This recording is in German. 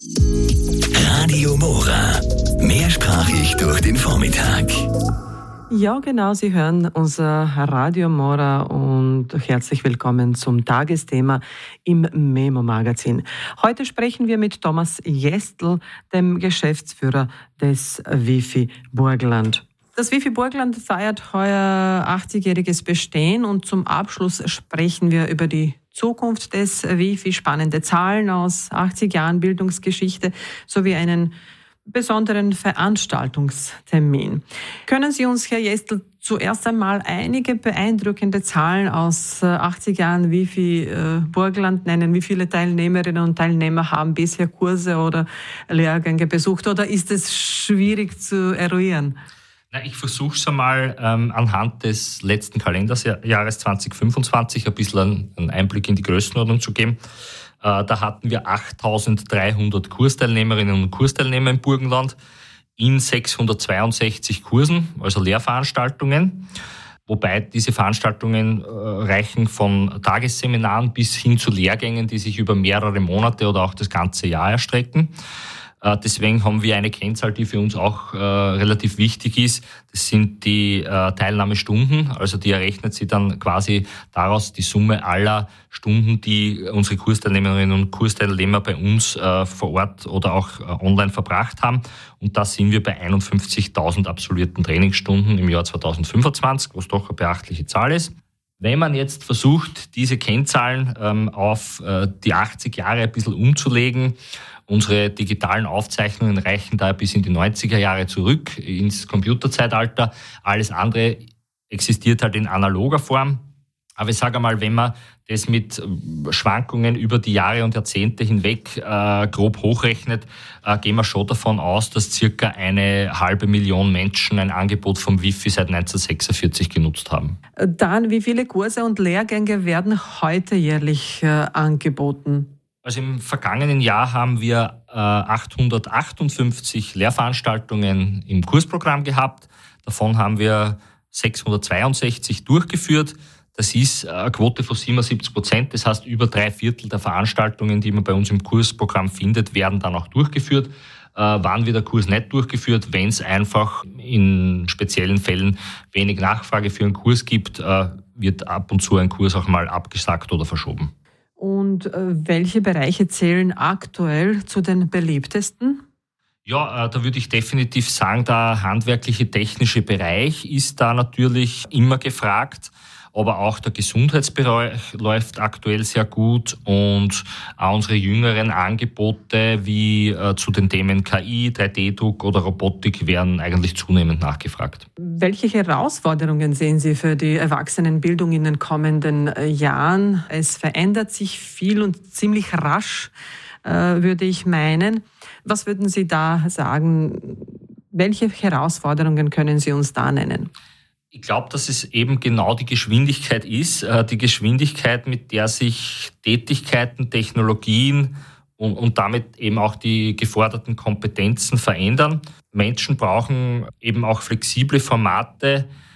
Radio Mora. Mehrsprachig durch den Vormittag. Ja, genau, Sie hören unser Radio Mora und herzlich willkommen zum Tagesthema im Memo-Magazin. Heute sprechen wir mit Thomas Jestl, dem Geschäftsführer des Wifi Burgenland. Das Wifi Burgenland feiert heuer 80-jähriges Bestehen und zum Abschluss sprechen wir über die Zukunft des Wifi, spannende Zahlen aus 80 Jahren Bildungsgeschichte sowie einen besonderen Veranstaltungstermin. Können Sie uns, Herr Jestl, zuerst einmal einige beeindruckende Zahlen aus 80 Jahren Wifi Burgenland nennen? Wie viele Teilnehmerinnen und Teilnehmer haben bisher Kurse oder Lehrgänge besucht, oder ist es schwierig zu eruieren? Ich versuche es einmal anhand des letzten Kalenderjahres 2025 ein bisschen einen Einblick in die Größenordnung zu geben. Da hatten wir 8.300 Kursteilnehmerinnen und Kursteilnehmer im Burgenland in 662 Kursen, also Lehrveranstaltungen. Wobei diese Veranstaltungen reichen von Tagesseminaren bis hin zu Lehrgängen, die sich über mehrere Monate oder auch das ganze Jahr erstrecken. Deswegen haben wir eine Kennzahl, die für uns auch relativ wichtig ist. Das sind die Teilnahmestunden. Also die errechnet sie dann quasi daraus die Summe aller Stunden, die unsere Kursteilnehmerinnen und Kursteilnehmer bei uns vor Ort oder auch online verbracht haben. Und da sind wir bei 51.000 absolvierten Trainingsstunden im Jahr 2025, was doch eine beachtliche Zahl ist. Wenn man jetzt versucht, diese Kennzahlen auf die 80 Jahre ein bisschen umzulegen, unsere digitalen Aufzeichnungen reichen da bis in die 90er Jahre zurück, ins Computerzeitalter. Alles andere existiert halt in analoger Form. Aber ich sage einmal, wenn man das mit Schwankungen über die Jahre und Jahrzehnte hinweg grob hochrechnet, gehen wir schon davon aus, dass circa 500.000 Menschen ein Angebot vom Wifi seit 1946 genutzt haben. Dann, wie viele Kurse und Lehrgänge werden heute jährlich angeboten? Also im vergangenen Jahr haben wir 858 Lehrveranstaltungen im Kursprogramm gehabt. Davon haben wir 662 durchgeführt. Das ist eine Quote von 77%. Das heißt, über 3/4 der Veranstaltungen, die man bei uns im Kursprogramm findet, werden dann auch durchgeführt. Wann wird der Kurs nicht durchgeführt? Wenn es einfach in speziellen Fällen wenig Nachfrage für einen Kurs gibt, wird ab und zu ein Kurs auch mal abgesagt oder verschoben. Und welche Bereiche zählen aktuell zu den beliebtesten? Ja, da würde ich definitiv sagen, der handwerkliche, technische Bereich ist da natürlich immer gefragt. Aber auch der Gesundheitsbereich läuft aktuell sehr gut und auch unsere jüngeren Angebote wie zu den Themen KI, 3D-Druck oder Robotik werden eigentlich zunehmend nachgefragt. Welche Herausforderungen sehen Sie für die Erwachsenenbildung in den kommenden Jahren? Es verändert sich viel und ziemlich rasch, würde ich meinen. Was würden Sie da sagen? Welche Herausforderungen können Sie uns da nennen? Ich glaube, dass es eben genau die Geschwindigkeit ist, die Geschwindigkeit, mit der sich Tätigkeiten, Technologien und damit eben auch die geforderten Kompetenzen verändern. Menschen brauchen eben auch flexible Formate,